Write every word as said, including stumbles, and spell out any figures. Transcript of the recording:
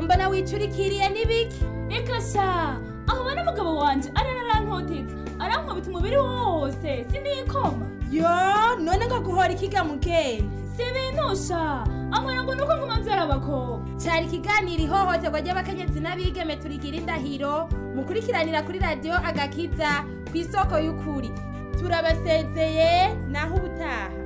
mbona wicurikiriye n'ibiki? Eka sha, aho bana mugabo wanje arararantoteza, arankubita umubiri wose, sinikoma. Yo, none ngo guhora ikiga mugenzi. Sibintusha, amwana ngo nuko nguma mvyara abakobwa. Cari ikiganiro ihohoterwa ry'abakenyezi n'abigeme turigira indahiro, mukurikiranira kuri radio Agakiza kw'isoko y'ukuri. Turabasezeye naho ubutaha.